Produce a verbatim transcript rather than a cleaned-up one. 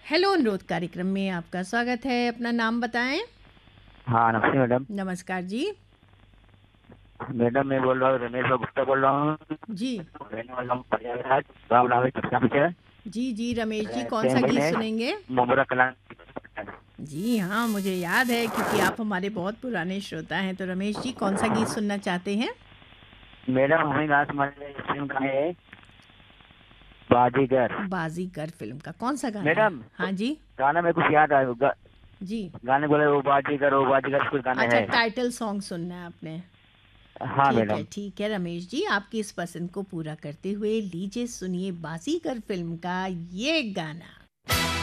Hello अनुरोध कार्यक्रम में आपका स्वागत है। अपना नाम बताएं। हाँ, नमस्ते मैडम। नमस्कार जी। मैडम मैं बोल रहा हूँ, रमेश गुप्ता बोल रहा हूँ। जी रहने वाला हूँ प्रयागराज, गाँव लावे चपका पीछे। जी जी रमेश जी, कौन रहते सा हैं गीत में सुनेंगे? मोमरा कला। जी हाँ, मुझे याद है क्योंकि आप हमारे बहुत पुराने श्रोता हैं। तो रमेश जी, कौन सा गीत सुनना चाहते हैं? मैडम हमें नाच हमारे फिल्म का है बाजीगर। बाजीगर फिल्म का कौन सा गाना है? मैडम हाँ जी। गाना मेरे कुछ याद आया गा, जी। गाने बोले वो बाजीगर वो बाजीगर कुछ गाने अच्छा, हैं। टाइटल सॉन्ग सुनना है आपने। हाँ ठीक है मैडम। ठीक है रमेश जी, आपकी इस पसंद को पूरा करते हुए लीजिए सुनिए बाजीगर फिल्म का ये गाना।